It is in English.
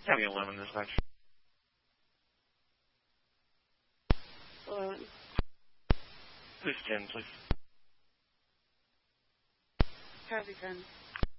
County 11 dispatch. 11. Who's 10, please? Copy 10.